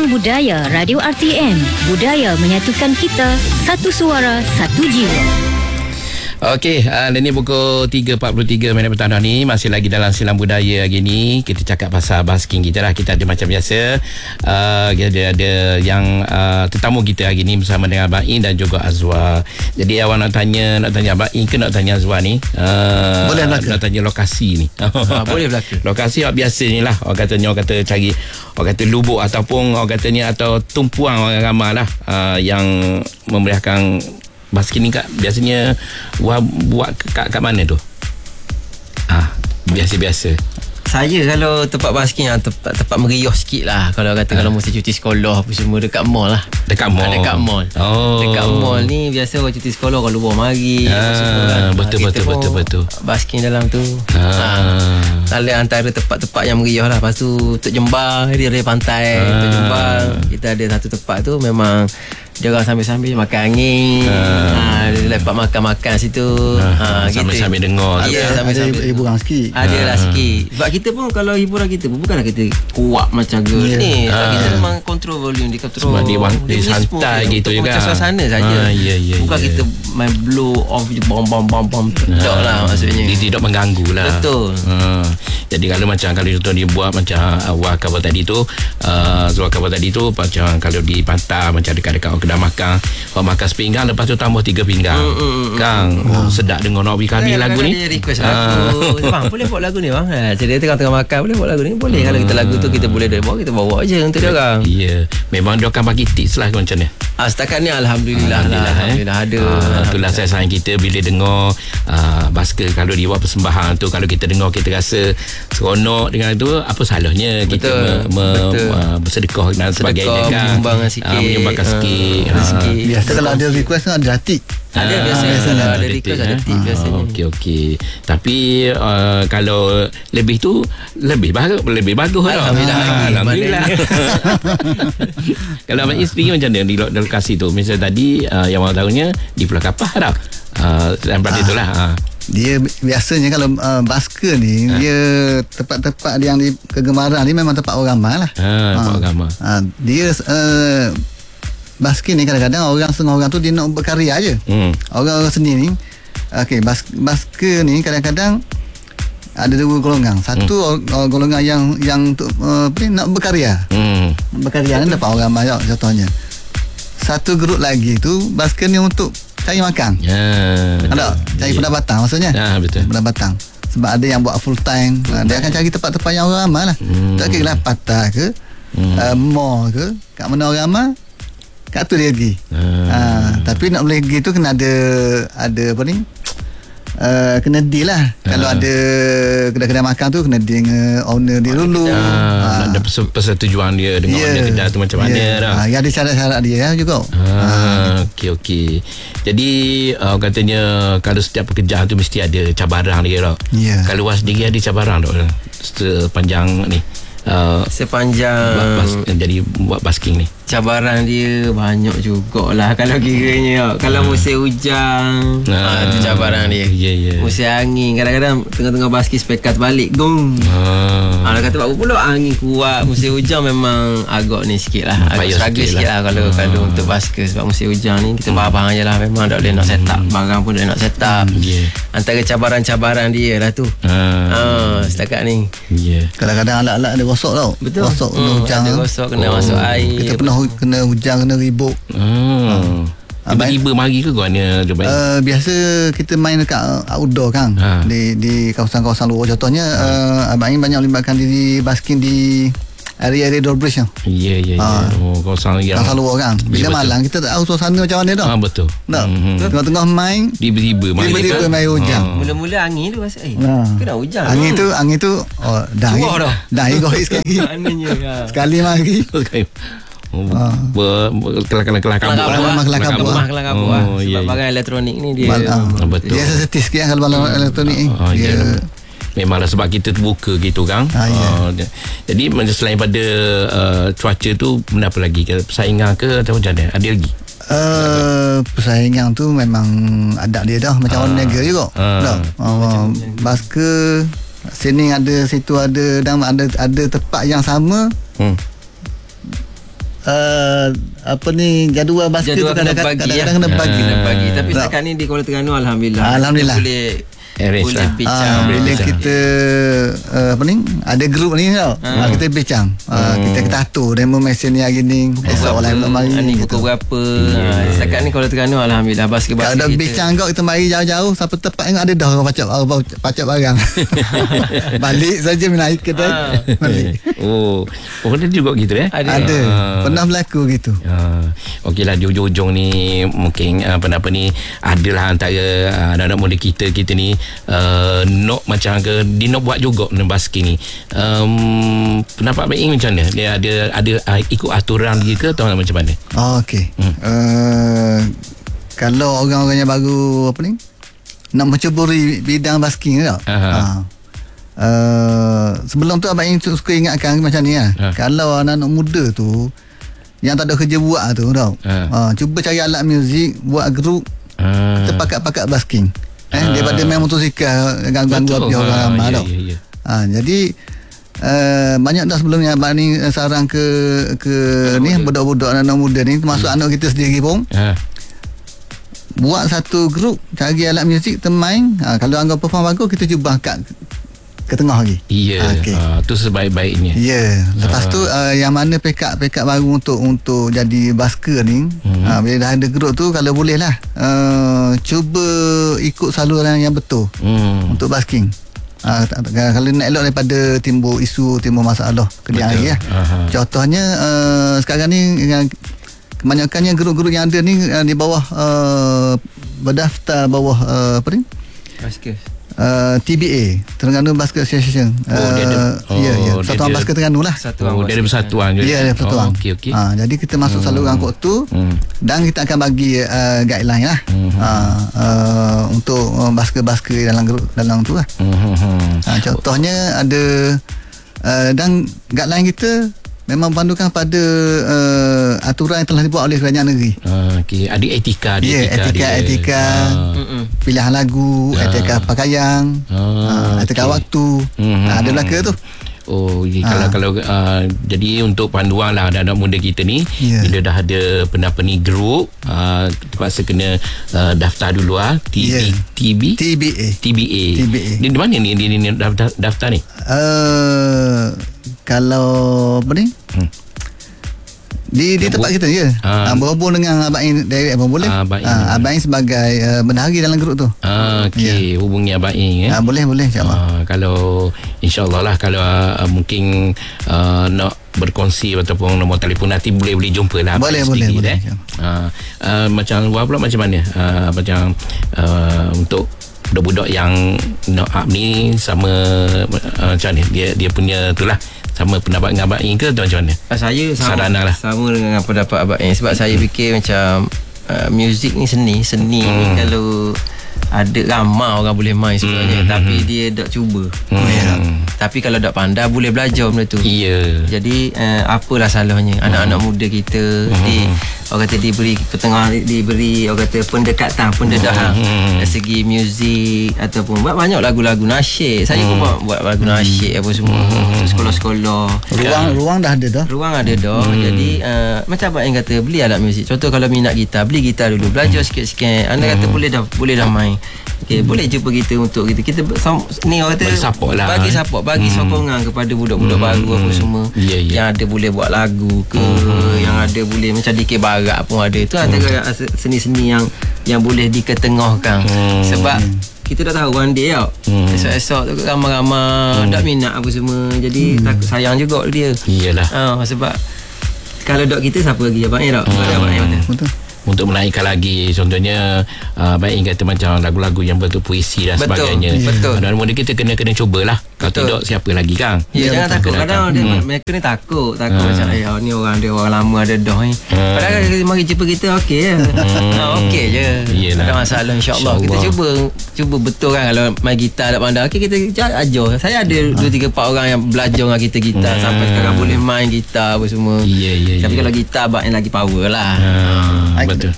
Ruang Budaya Radio RTM. Budaya menyatukan kita. Satu suara, satu jiwa. Okey, ini pukul 3.43 minit petang ni. Masih lagi dalam Silang Budaya hari ni. Kita cakap pasal basking kita lah. Kita ada macam biasa, kita ada yang tetamu kita hari ni bersama dengan Abang In dan juga Azwar. Jadi awak nak tanya Abang In ke nak tanya Azwar ni? Boleh belaka. Nak tanya lokasi ni. Boleh belaka. Lokasi awak biasa ni lah. Orang kata cari, orang kata lubuk ataupun orang kata ni, atau tumpuan orang ramai lah, yang memeriahkan basking ni. Biasanya buat kat mana tu? Biasa-biasa. Saya kalau tempat basking tempat meriah sikit lah. Kalau kata kalau mesti cuti sekolah apa semua, dekat mall lah. Dekat mall. Dekat mall ni biasa orang cuti sekolah kalau luar mari. Betul. Basking dalam tu. Salah antara tempat-tempat yang meriah lah. Lepas tu Tok Jembar, dia ada pantai Tok Jembar. Kita ada satu tempat tu memang dia orang sambil-sambil makan angin. Lepas makan-makan situ. Sambil-sambil dengar. Ya, sambil-sambil hiburan sikit. Adalah sikit. Sebab kita pun kalau hiburan kita pun bukanlah kita kuat macam ni. Kita memang control volume, dia control. Sebab dia santai gitu juga. Macam suasana saja. Bukan kita main blow off je bom. Tak lah maksudnya. Dia tidak mengganggu lah. Betul. Jadi kalau contoh dia buat macam awak cover tadi tu, macam kalau di pantai macam dekat-dekat kedai makan, orang makan sepinggang, lepas tu tambah 3 pinggang. Kang, sedap dengar nak kami lagu ni. Dia request lagu. Bang, boleh buat lagu ni bang? Jadi dia tengah makan, boleh buat lagu ni? Boleh. Kalau kita lagu tu kita boleh kita bawa je untuk dia orang. Ya, memang dia akan bagi tips lah macam ni. Setakat ni Alhamdulillah ada. Itulah saya sayang kita bila dengar basker kalau dia buat persembahan tu, kalau kita dengar kita rasa seronok dengan itu. Apa salahnya kita bersedekah dan sebagainya kan, menyumbangkan sikit. Biasa kalau ada request ada tip. Ada biasanya ada request, ada tip biasanya. Okey. Tapi kalau lebih tu lebih bagus Alhamdulillah. Kalau abang isteri macam mana di lokasi tu? Misalnya tadi yang orang tahunya di Pulau Kapah dah. Sampai itulah. Dia biasanya kalau basker ni, dia tempat-tempat yang di kegemaran ni memang tempat orang ramai lah. Tempat orang ramai. Dia basking ni kadang-kadang setengah orang tu dia nak berkarya je. Orang-orang seni ni, basker ni kadang-kadang ada dua golongan. Satu golongan yang untuk nak berkarya. Berkarya ni dapat orang ramai contohnya. Satu grup lagi tu basker ni untuk cari makan. Cari pendapatan maksudnya. Betul. Pendapatan. Sebab ada yang buat full time. Dia akan cari tempat-tempat yang orang ramai lah. Tak kira lah patah ke, mall ke, kat mana orang ramai, kat tu dia pergi. Tapi nak boleh pergi tu kena ada apa ni, kena deal lah. Kalau ada kedai-kedai makan tu kena deal dengan owner dia dulu. Ada persetujuan dia dengan owner kedai tu macam mana dah. Yang ada syarat-syarat dia juga. Okey. Jadi katanya kalau setiap pekerjaan tu mesti ada cabaran dia tak? Kalau awak sendiri ada cabaran tak sepanjang ni? Sepanjang jadi buat basking ni, cabaran dia banyak jugalah kalau kiranya. Kalau musim hujan, itu cabaran dia. Musim angin, kadang-kadang tengah-tengah basking spekar terbalik, gong. Kalau kata apa pula angin kuat, musim hujan memang agak ni sikit lah, agak struggle sikit lah kalau untuk basking. Sebab musim hujan ni kita faham je lah, memang tak boleh nak set up, barang pun tak boleh nak set up. Antara cabaran-cabaran dia lah tu. Setakat ni. Kadang-kadang alat-alat dia rosok tau. Betul. Rosok kena hujan. Rosok kena masuk air. Kita pernah kena hujan, kena ribut. Tiba-tiba mari ke mana? Biasa kita main dekat outdoor kan. Di kawasan-kawasan luar. Contohnya Abang In banyak melibatkan diri basking di area-area Doorbridge. Kawasan luar kan. Bila malam kita tak tahu suasana macam mana dah. Betul. Tengah-tengah main tiba-tiba main hujan. Mula-mula angin tu rasa kena hujan. Angin tu dah gohit sekali. Sekali mari. Kelang kabut sebab barang elektronik ni dia dia sensitif sikit kalau barang elektronik ni. Memanglah sebab kita terbuka gitu kan. Jadi selain pada cuaca tu, benda apa lagi? Persaingan ke atau macam mana? Ada lagi? Persaingan tu memang ada dia dah, macam orang niaga juga. Basker sini ada, situ ada, dan ada tempat yang sama. apa ni jadual basket tu kadang-kadang kena bagi. Tapi setakat ni di Kuala Terengganu alhamdulillah. Boleh bincang. Bila kita apa ni ada grup ni tau. Kita bincang. Kita atur demo mesin ni hari ni esok lain belum mari ni pukul berapa. Setakat ni Kuala Terengganu alhamdulillah basket kita. Kalau bincang kau kita mari jauh-jauh siapa tepat tengok ada dah orang pacak barang. Balik saja menaik kedai. Balik. Ada juga gitu Ada. Pernah berlaku gitu. Okeylah di ujung-ujung ni mungkin apa ni adalah antara anak-anak muda kita ni nak macam ke dia nak buat juga dengan basket ni. Pendapat Baik macam mana? Dia ada ikut aturan dia ke atau macam mana? Okey. Kalau orang-orang yang baru apa ni nak menceburi bidang basking tau. Sebelum tu Abang Ing suka ingatkan macam ni lah. Kalau anak-anak muda tu yang tak ada kerja buat tu tau. Cuba cari alat muzik, buat grup, kita pakat-pakat basking. Daripada main motosikal ganggu api orang ramai tau. Jadi banyak dah sebelumnya Abang ni sarang ke ni budak-budak anak-anak muda ni termasuk anak kita sendiri pun. Buat satu grup, cari alat muzik, termain. Kalau anggap perform bagus, kita cuba angkat ke tengah lagi. Tu sebaik-baiknya. Lepas tu yang mana pekat baru untuk jadi basker ni, bila dah ada grup tu, kalau boleh lah cuba ikut saluran yang betul untuk basking. Kalau nak elok daripada timbul isu, timbul masalah kemudian hari lah. Contohnya sekarang ni kebanyakannya grup-grup yang ada ni di bawah berdaftar bawah apa ni basket TBA, Terengganu Basket Association. Persatuan Basket Terengganu lah. Dia ada persatuan juga. Ya, ada persatuan. Okey. Jadi kita masuk saluran kod tu dan kita akan bagi guideline lah untuk basket dalam tu lah. Contohnya ada dan guideline kita memang pandukan pada aturan yang telah dibuat oleh kerajaan negeri. Ada etika. Etika pilihan lagu, etika pakaian, etika waktu. Ada belaka tu. Kalau jadi untuk panduan lah anak-anak muda kita ni, bila dah ada ni grup, terpaksa kena daftar dulu TBA. Di mana ni dia daftar ni? Kalau apa ni? Di tempat kita je. Berhubung dengan Abang Ing direct pun boleh. Abang Ing sebagai bendahari dalam grup tu. Hubungi Abang Ing boleh insya-Allah. Kalau insya-Allah lah, kalau mungkin nak berkongsi ataupun nombor telefon nanti boleh jumpa lah. Boleh. Macam luar pula macam mana? Macam untuk budak-budak yang nak up ni sama macam ni dia punya itulah sama pendapat dengan Abang Ing ke atau macam mana? Saya sama dengan pendapat Abang Ing sebab saya fikir macam muzik ni seni kalau ada ramai orang boleh main sebenarnya tapi dia tak cuba. Tapi kalau tak pandai boleh belajar benda tu. Jadi apalah salahnya anak-anak muda kita orang kata diberi orang kata pendekatan pendedahan dari segi muzik ataupun banyak lagu-lagu nasyid. Saya pun buat lagu nasyid apa semua sekolah-sekolah. Ruang dah ada dah. Jadi macam Abang Ing kata beli alat muzik. Contoh kalau minat gitar, beli gitar dulu, belajar sikit-sikit. Anda kata boleh dah main. Boleh jumpa kita untuk kita ni orang kata bagi support, bagi sokongan kepada budak-budak baru apa semua. Yang ada boleh buat lagu ke, yang ada boleh macam DK Barat pun ada. Itu antara seni-seni yang boleh diketengahkan. Sebab kita dah tahu one day tau, esok-esok tu ramai-ramai tak minat apa semua. Jadi takut sayang juga dia. Sebab kalau dok kita siapa lagi Abang Ing Betul. Untuk menaikkan lagi, contohnya Abang Ing kata macam lagu-lagu yang betul puisi dan sebagainya. Dan muda kita kena cubalah. Kalau tidak siapa lagi kan? Jangan takut. Kadang mereka ni takut macam ni orang lama ada dah ni. Padahal kalau mari jumpa kita okey je. Okey je. Tak ada masalah insya-Allah. Kita cuba betul kan kalau main gitar tak pandai. Okey kita ajar. Saya ada 2-3-4 orang yang belajar dengan kita gitar sampai sekarang boleh main gitar apa semua. Tapi kalau gitar Abang Ing lagi power lah. Betul.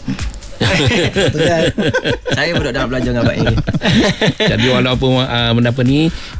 Saya pun nak belajar dengan Abang Ing. Jadi walaupun benda apa ni